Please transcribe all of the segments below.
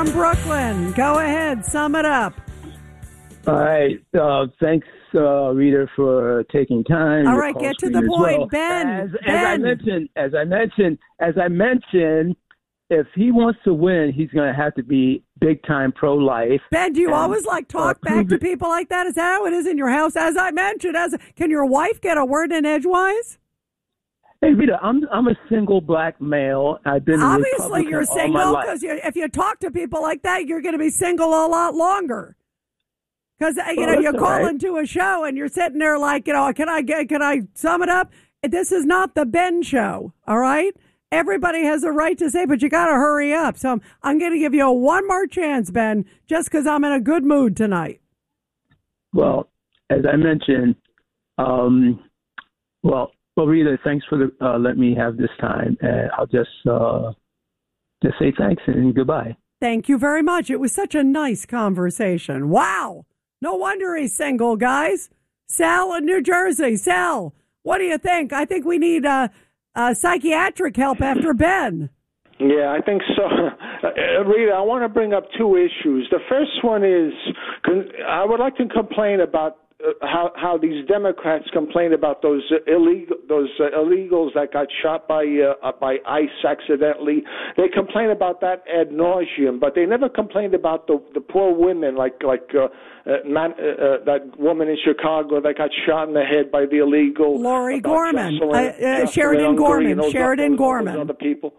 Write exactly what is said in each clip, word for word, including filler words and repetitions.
from Brooklyn. Go ahead, sum it up. All right. Uh, thanks, uh, Rita, for taking time. All right, get to the point, well. Ben. As, Ben. as I mentioned, as I mentioned, as I mentioned, if he wants to win, he's going to have to be big time pro life. Ben, do you and, always like talk uh, back to people like that? Is that how it is in your house? As I mentioned, as can your wife get a word in edgewise? Hey, Rita, I'm I'm a single black male. I've been obviously you're all my single life. because if you talk to people like that, you're going to be single a lot longer. Because you Well, know you're that's all calling right. to a show and you're sitting there like, you know, can I get can I sum it up? This is not the Ben show, all right? Everybody has a right to say, but you got to hurry up. So I'm, I'm going to give you a one more chance, Ben, just because I'm in a good mood tonight. Well, as I mentioned, um, well, well, Rita, thanks for the, uh, letting me have this time. And I'll just uh, just say thanks and goodbye. Thank you very much. It was such a nice conversation. Wow. No wonder he's single, guys. Sal in New Jersey. Sal, what do you think? I think we need uh, uh, psychiatric help after Ben. Yeah, I think so. Uh, Rita, I want to bring up two issues. The first one is I would like to complain about uh, how how these Democrats complain about those uh, illegal those uh, illegals that got shot by uh, by ICE accidentally. They complain about that ad nauseum, but they never complained about the the poor women like like uh, uh, man, uh, uh, that woman in Chicago that got shot in the head by the illegal Lori about Gorman, Jocelyn- uh, uh, Jocelyn Sheridan Ungreen, Gorman, those, Sheridan those, Gorman. those other people.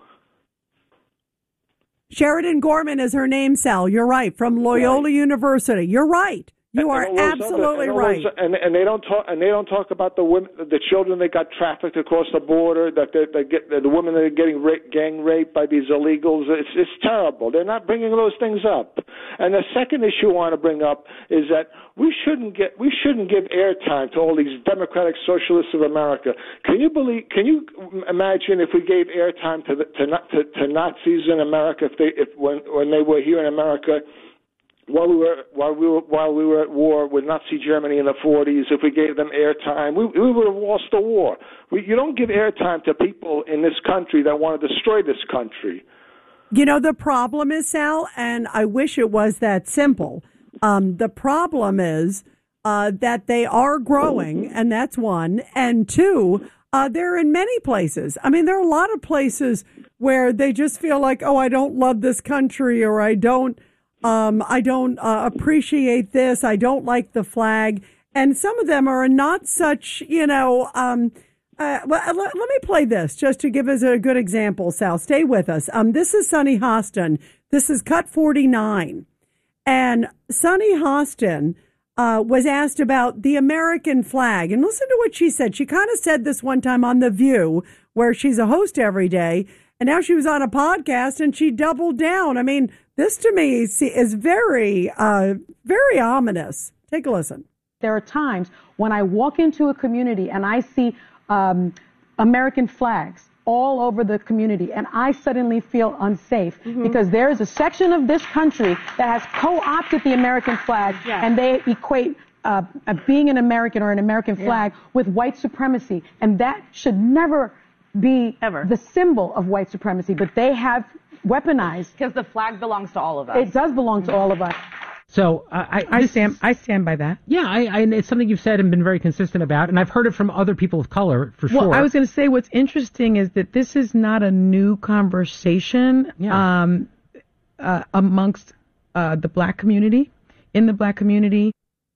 Sheridan Gorman is her name, Sal. You're right. From Loyola Right. University. You're right. You are And all those absolutely other- and all right. those- and, and they don't talk. And they don't talk about the women, the children that got trafficked across the border. That they, they get the women that are getting ra- gang raped by these illegals. It's it's terrible. They're not bringing those things up. And the second issue I want to bring up is that we shouldn't get we shouldn't give airtime to all these democratic socialists of America. Can you believe? Can you imagine if we gave airtime to the, to, to to Nazis in America if they if when when they were here in America? While we were while we were while we were at war with Nazi Germany in the forties, if we gave them airtime, we we would have lost the war. We, you don't give airtime to people in this country that want to destroy this country. You know, the problem is, Sal, and I wish it was that simple. Um, the problem is uh, that they are growing, and that's one. And two, uh, they're in many places. I mean, there are a lot of places where they just feel like, oh, I don't love this country, or I don't. Um, I don't uh, appreciate this. I don't like the flag. And some of them are not such, you know, um, uh, well, let, let me play this just to give us a good example, Sal. Stay with us. Um, this is Sunny Hostin. This is Cut forty-nine. And Sunny Hostin uh, was asked about the American flag. And listen to what she said. She kind of said this one time on The View, where she's a host every day. And now she was on a podcast and she doubled down. I mean, this to me is very, uh, very ominous. Take a listen. There are times when I walk into a community and I see um, American flags all over the community, and I suddenly feel unsafe mm-hmm. because there is a section of this country that has co-opted the American flag, yeah. and they equate uh, uh, being an American or an American flag yeah. with white supremacy, and that should never be Ever. the symbol of white supremacy, but they have weaponized. Because the flag belongs to all of us. It does belong to all of us. So uh, I, I stand. I stand by that. Yeah, I, I, it's something you've said and been very consistent about, and I've heard it from other people of color for well, sure. I was going to say what's interesting is that this is not a new conversation yeah. um, uh, amongst uh, the black community. In the black community.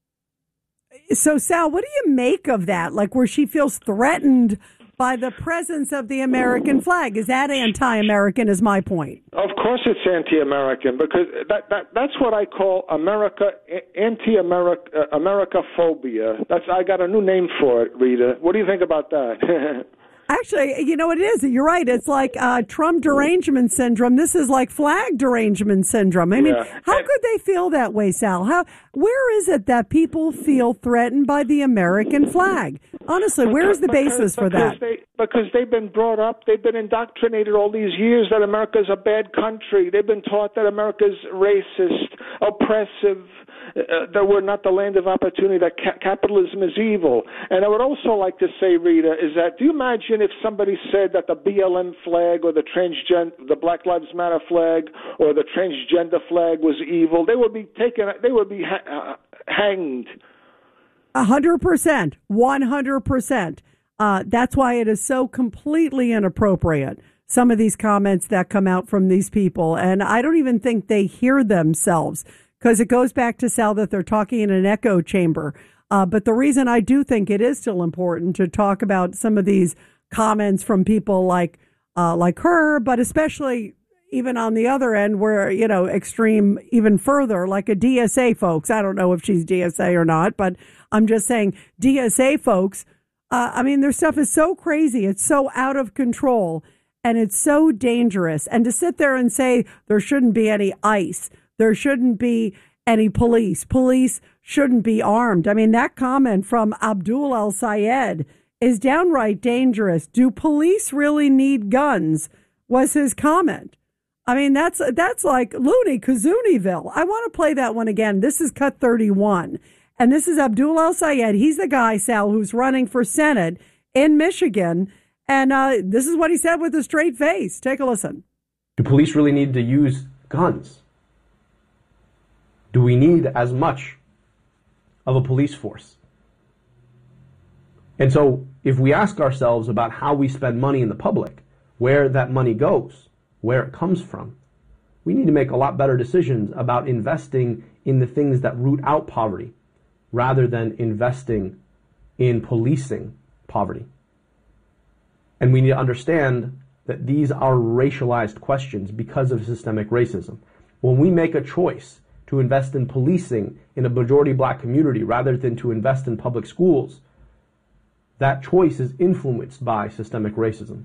So, Sal, what do you make of that? Like, where she feels threatened by the presence of the American flag. Is that anti-American, is my point? Of course it's anti-American, because that, that that's what I call America, anti-America, uh, America-phobia. That's, I got a new name for it, Rita. What do you think about that? Actually, you know what it is? You're right. It's like uh, Trump derangement syndrome. This is like flag derangement syndrome. I mean, yeah. how could they feel that way, Sal? How? Where is it that people feel threatened by the American flag? Honestly, where is the basis for that? They, because they've been brought up, they've been indoctrinated all these years that America's a bad country. They've been taught that America's racist, oppressive, uh, that we're not the land of opportunity, that ca- capitalism is evil. And I would also like to say, Rita, is that do you imagine if somebody said that the B L M flag or the transgender, the Black Lives Matter flag or the transgender flag was evil? They would be taken, they would be ha- uh, hanged. A hundred percent, one hundred percent. Uh, that's why it is so completely inappropriate, some of these comments that come out from these people. And I don't even think they hear themselves, because it goes back to, Sal, that they're talking in an echo chamber. Uh, but the reason I do think it is still important to talk about some of these comments from people like uh, like her, but especially even on the other end where, you know, extreme even further, like a D S A folks. I don't know if she's D S A or not, but I'm just saying D S A folks, uh, I mean, their stuff is so crazy. It's so out of control and it's so dangerous. And to sit there and say there shouldn't be any ICE, there shouldn't be any police, police shouldn't be armed. I mean, that comment from Abdul El Sayed is downright dangerous. Do police really need guns? Was his comment. I mean, that's that's like Looney Kazoonieville. I want to play that one again. This is cut thirty-one. And this is Abdul El Sayed. He's the guy, Sal, who's running for Senate in Michigan. And uh, this is what he said with a straight face. Take a listen. Do police really need to use guns? Do we need as much of a police force? And so if we ask ourselves about how we spend money in the public, where that money goes, where it comes from, we need to make a lot better decisions about investing in the things that root out poverty rather than investing in policing poverty. And we need to understand that these are racialized questions because of systemic racism. When we make a choice to invest in policing in a majority black community rather than to invest in public schools, that choice is influenced by systemic racism.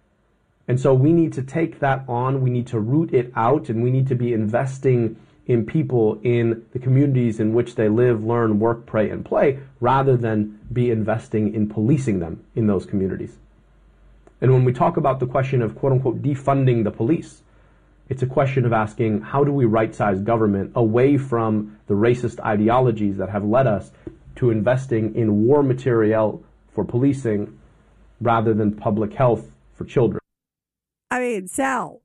And so we need to take that on, we need to root it out, and we need to be investing in people in the communities in which they live, learn, work, pray, and play, rather than be investing in policing them in those communities. And when we talk about the question of quote-unquote defunding the police, it's a question of asking, how do we right-size government away from the racist ideologies that have led us to investing in war materiel for policing rather than public health for children? I mean, Sal,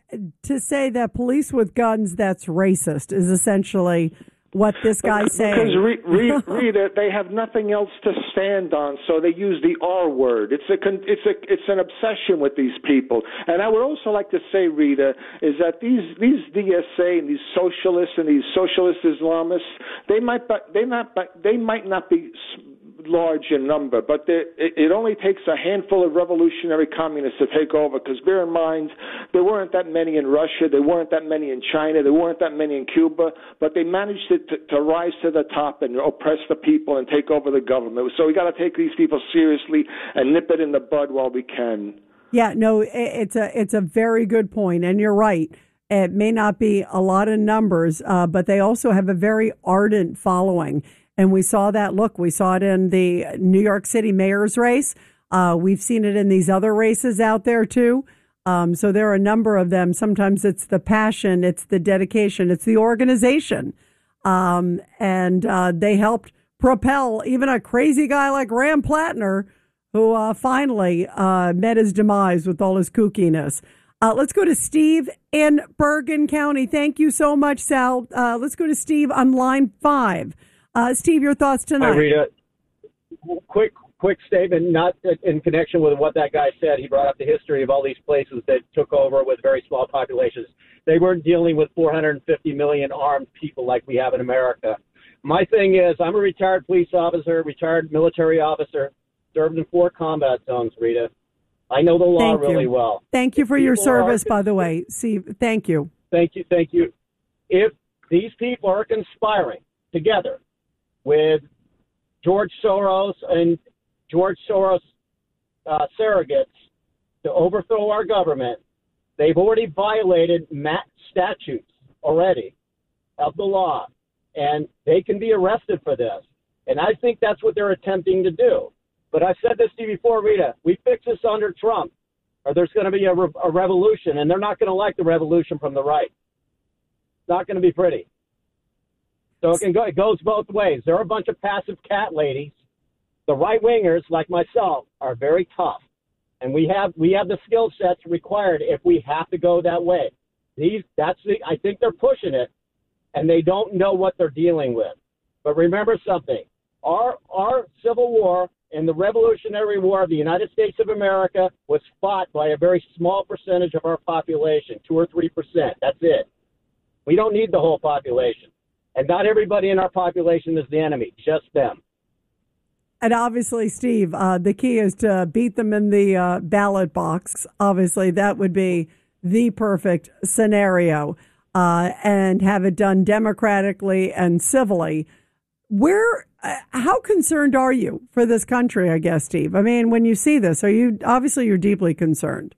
to say that police with guns, that's racist, is essentially what this guy's saying. Because re- re- Rita, they have nothing else to stand on, so they use the R word. It's a con- it's a it's an obsession with these people. And I would also like to say, Rita, is that these these D S A and these socialists and these socialist Islamists, they might they not they might not be large in number, but it, it only takes a handful of revolutionary communists to take over, because bear in mind, there weren't that many in Russia, there weren't that many in China, there weren't that many in Cuba, but they managed to, to, to rise to the top and oppress the people and take over the government. So we got to take these people seriously and nip it in the bud while we can. Yeah, no, it's a, it's a very good point, and you're right. It may not be a lot of numbers, uh, but they also have a very ardent following. And we saw that, look, we saw it in the New York City mayor's race. Uh, we've seen it in these other races out there, too. Um, so there are a number of them. Sometimes it's the passion, it's the dedication, it's the organization. Um, and uh, they helped propel even a crazy guy like Ram Plattner, who uh, finally uh, met his demise with all his kookiness. Uh, let's go to Steve in Bergen County. Thank you so much, Sal. Uh, let's go to Steve on line five. Uh, Steve, your thoughts tonight? Hi, Rita. Quick, quick statement, not in connection with what that guy said. He brought up the history of all these places that took over with very small populations. They weren't dealing with four hundred fifty million armed people like we have in America. My thing is, I'm a retired police officer, retired military officer, served in four combat zones, Rita. I know the law thank really you. well. Thank you if for your service, are, by the way, Steve. Thank you. Thank you, thank you. If these people are conspiring together with George Soros and George Soros uh, surrogates to overthrow our government, they've already violated M A T statutes already of the law, and they can be arrested for this. And I think that's what they're attempting to do. But I've said this to you before, Rita. We fix this under Trump, or there's going to be a, re- a revolution, and they're not going to like the revolution from the right. It's not going to be pretty. So it can go. It goes both ways. There are a bunch of passive cat ladies. The right wingers, like myself, are very tough, and we have we have the skill sets required if we have to go that way. These that's the I think they're pushing it, and they don't know what they're dealing with. But remember something: our our Civil War and the Revolutionary War of the United States of America was fought by a very small percentage of our population, two or three percent. That's it. We don't need the whole population. And not everybody in our population is the enemy, just them. And obviously, Steve, uh, the key is to beat them in the uh, ballot box. Obviously, that would be the perfect scenario, uh, and have it done democratically and civilly. Where, uh, how concerned are you for this country, I guess, Steve? I mean, when you see this, are you, obviously you're deeply concerned.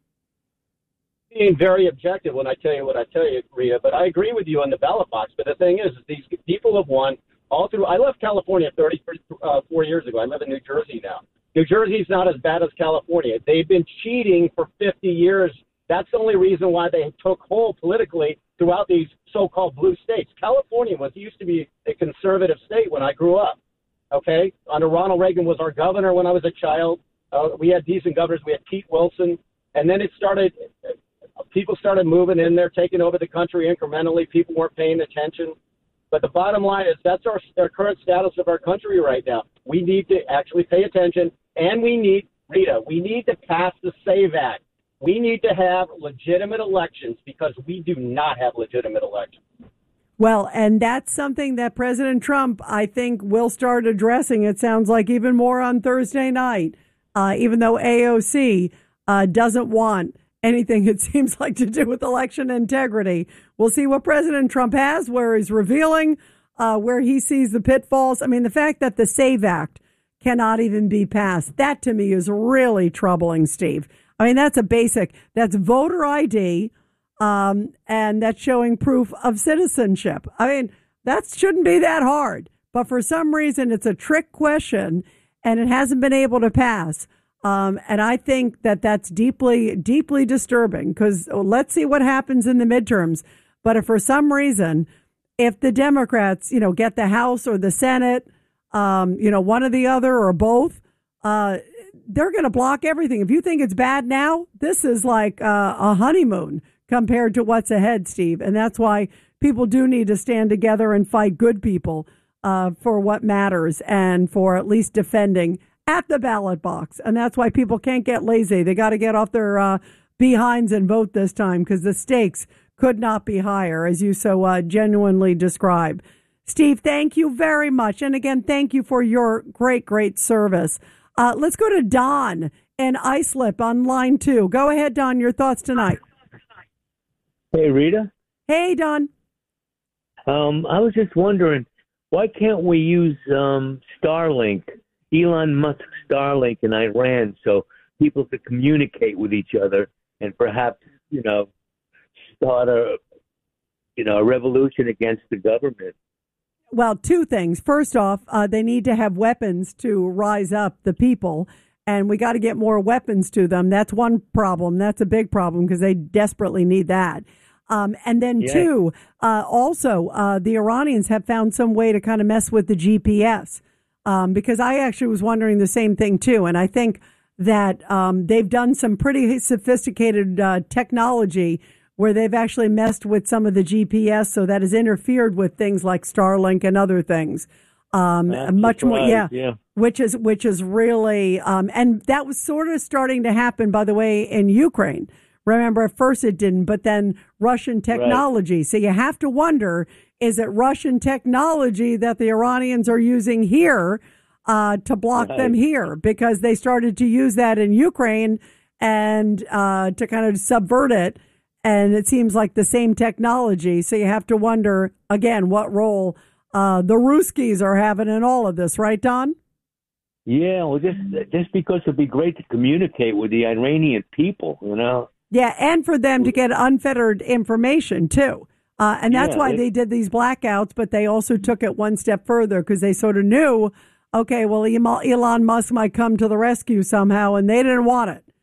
Being very objective when I tell you what I tell you, Rita, but I agree with you on the ballot box. But the thing is, is these people have won all through. I left California thirty-four years ago. I live in New Jersey now. New Jersey's not as bad as California. They've been cheating for fifty years. That's the only reason why they took hold politically throughout these so-called blue states. California was used to be a conservative state when I grew up. Okay, under Ronald Reagan was our governor when I was a child. Uh, we had decent governors. We had Pete Wilson, and then it started. People started moving in there, taking over the country incrementally. People weren't paying attention. But the bottom line is that's our, our current status of our country right now. We need to actually pay attention, and we need, Rita, we need to pass the SAVE Act. We need to have legitimate elections because we do not have legitimate elections. Well, and that's something that President Trump, I think, will start addressing, it sounds like, even more on Thursday night, uh, even though A O C uh, doesn't want anything, it seems like, to do with election integrity. We'll see what President Trump has, where he's revealing uh, where he sees the pitfalls. I mean, the fact that the SAVE Act cannot even be passed, that to me is really troubling, Steve. I mean, that's a basic, that's voter I D, um, and that's showing proof of citizenship. I mean, that shouldn't be that hard. But for some reason, it's a trick question, and it hasn't been able to pass. Um, and I think that that's deeply, deeply disturbing because let's see what happens in the midterms. But if for some reason, if the Democrats, you know, get the House or the Senate, um, you know, one or the other or both, uh, they're going to block everything. If you think it's bad now, this is like uh, a honeymoon compared to what's ahead, Steve. And that's why people do need to stand together and fight good people uh, for what matters and for at least defending at the ballot box. And that's why people can't get lazy. They got to get off their uh, behinds and vote this time because the stakes could not be higher, as you so uh, genuinely describe. Steve, thank you very much. And again, thank you for your great, great service. Uh, let's go to Don in Islip on line two. Go ahead, Don, your thoughts tonight. Hey, Rita. Hey, Don. Um, I was just wondering, why can't we use um, Starlink? Elon Musk's Starlink in Iran so people could communicate with each other and perhaps, you know, start a, you know, a revolution against the government. Well, two things. First off, uh, they need to have weapons to rise up the people, and we got to get more weapons to them. That's one problem. That's a big problem because they desperately need that. Um, and then yeah. two, uh, also, uh, the Iranians have found some way to kind of mess with the G P S. Um, because I actually was wondering the same thing, too. And I think that um, they've done some pretty sophisticated uh, technology where they've actually messed with some of the G P S. So that has interfered with things like Starlink and other things. Um, much more. Yeah, yeah. Which is which is really um, and that was sort of starting to happen, by the way, in Ukraine. Remember, at first it didn't, but then Russian technology. Right. So you have to wonder, is it Russian technology that the Iranians are using here uh, to block right. them here? Because they started to use that in Ukraine and uh, to kind of subvert it. And it seems like the same technology. So you have to wonder, again, what role uh, the Ruskies are having in all of this. Right, Don? Yeah, well, just, just because it'd be great to communicate with the Iranian people, you know? Yeah, and for them to get unfettered information, too. Uh, and that's yeah, why it, they did these blackouts, but they also took it one step further because they sort of knew, okay, well, Elon Musk might come to the rescue somehow, and they didn't want it.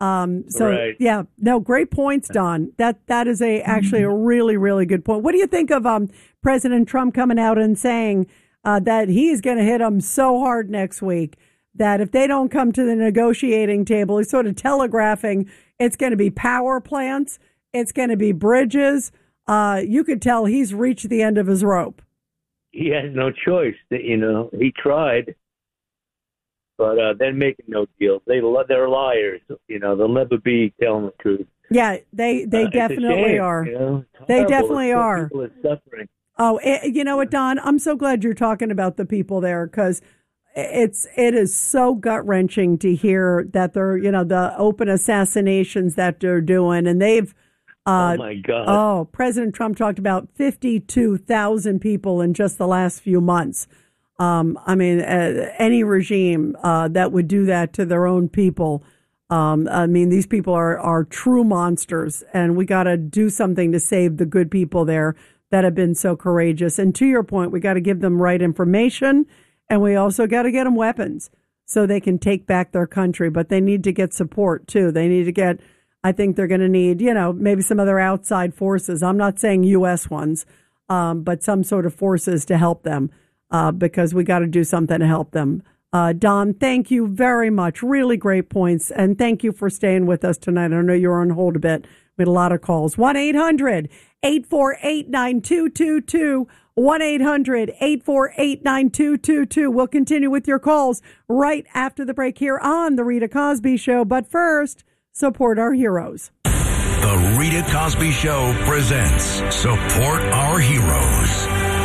Um, so Right. yeah, no, great points, Don. That that is a actually a really really good point. What do you think of um, President Trump coming out and saying uh, that he's going to hit them so hard next week that if they don't come to the negotiating table, he's sort of telegraphing it's going to be power plants, it's going to be bridges. Uh, you could tell he's reached the end of his rope. He has no choice. You know, he tried. But uh, they're making no deals. They they're liars. You know, they'll never be telling the truth. Yeah, they they uh, definitely shame, are. You know? They definitely it's are. People are suffering. Oh, it, you know what, Don? I'm so glad you're talking about the people there because it's it is so gut wrenching to hear that they're you know the open assassinations that they're doing, and they've. Uh, oh my God! Oh, President Trump talked about fifty-two thousand people in just the last few months. Um, I mean, uh, any regime uh, that would do that to their own people. Um, I mean, these people are, are true monsters, and we got to do something to save the good people there that have been so courageous. And to your point, we got to give them right information, and we also got to get them weapons so they can take back their country. But they need to get support, too. They need to get, I think they're going to need, you know, maybe some other outside forces. I'm not saying U S ones, um, but some sort of forces to help them. Uh, because we got to do something to help them. Uh, Don, thank you very much. Really great points. And thank you for staying with us tonight. I know you were on hold a bit. We had a lot of calls. one eight hundred eight four eight nine two two two. one eight hundred eight four eight nine two two two. We'll continue with your calls right after the break here on The Rita Cosby Show. But first, support our heroes. The Rita Cosby Show presents Support Our Heroes.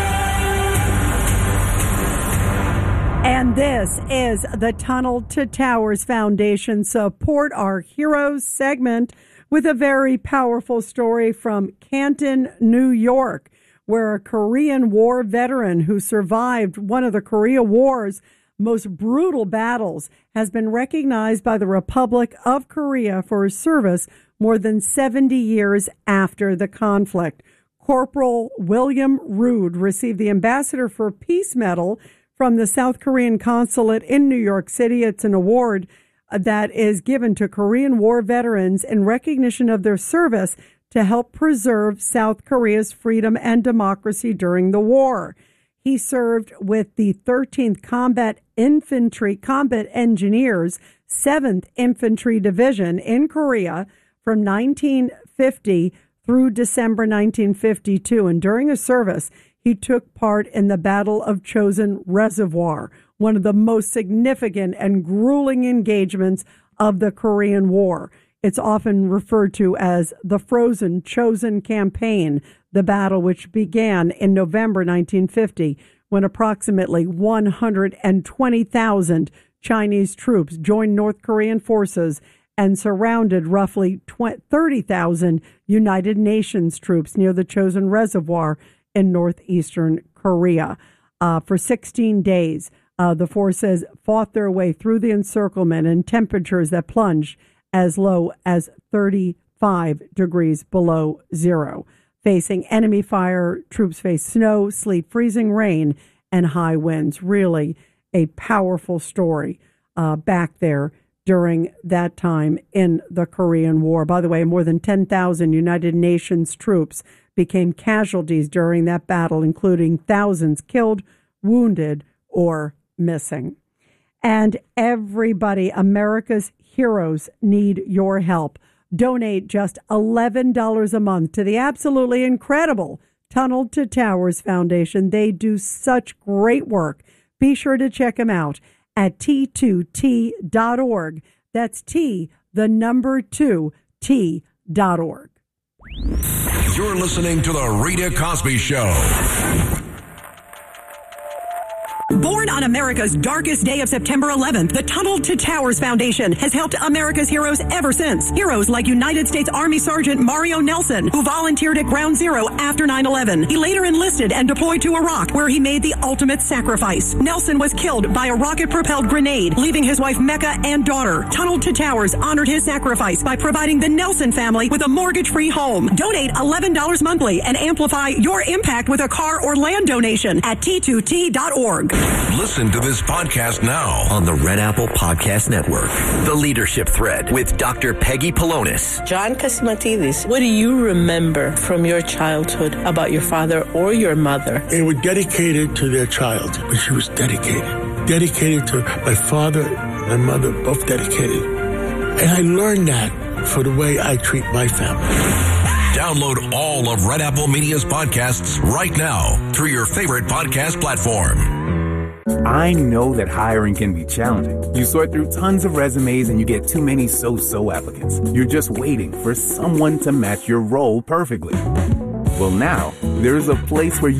And this is the Tunnel to Towers Foundation Support Our Heroes segment with a very powerful story from Canton, New York, where a Korean War veteran who survived one of the Korea War's most brutal battles has been recognized by the Republic of Korea for his service more than seventy years after the conflict. Corporal William Rood received the Ambassador for Peace Medal from the South Korean consulate in New York City. It's an award that is given to Korean War veterans in recognition of their service to help preserve South Korea's freedom and democracy during the war. He served with the thirteenth Combat Infantry Combat Engineers, seventh Infantry Division in Korea from nineteen fifty through December nineteen fifty-two. And during his service, he took part in the Battle of Chosin Reservoir, one of the most significant and grueling engagements of the Korean War. It's often referred to as the Frozen Chosin Campaign, the battle which began in November nineteen fifty, when approximately one hundred twenty thousand Chinese troops joined North Korean forces and surrounded roughly thirty thousand United Nations troops near the Chosin Reservoir in northeastern Korea. Uh, for sixteen days, uh, the forces fought their way through the encirclement in temperatures that plunged as low as thirty-five degrees below zero. Facing enemy fire, troops faced snow, sleet, freezing rain, and high winds. Really a powerful story uh, back there during that time in the Korean War. By the way, more than ten thousand United Nations troops became casualties during that battle, including thousands killed, wounded, or missing. And everybody, America's heroes, need your help. Donate just eleven dollars a month to the absolutely incredible Tunnel to Towers Foundation. They do such great work. Be sure to check them out at T two T dot org. That's T, the number two, T dot org. You're listening to The Rita Cosby Show. Born on America's darkest day of September eleventh, the Tunnel to Towers Foundation has helped America's heroes ever since. Heroes like United States Army Sergeant Mario Nelson, who volunteered at Ground Zero after nine eleven. He later enlisted and deployed to Iraq, where he made the ultimate sacrifice. Nelson was killed by a rocket-propelled grenade, leaving his wife Mecca and daughter. Tunnel to Towers honored his sacrifice by providing the Nelson family with a mortgage-free home. Donate eleven dollars monthly and amplify your impact with a car or land donation at T two T dot org. Listen to this podcast now on the Red Apple Podcast Network. The Leadership Thread with Doctor Peggy Polonis. John Cassimatidis, what do you remember from your childhood about your father or your mother? They were dedicated to their child, but she was dedicated. Dedicated to my father and my mother, both dedicated. And I learned that for the way I treat my family. Download all of Red Apple Media's podcasts right now through your favorite podcast platform. I know that hiring can be challenging. You sort through tons of resumes and you get too many so-so applicants. You're just waiting for someone to match your role perfectly. Well, now, there's a place where you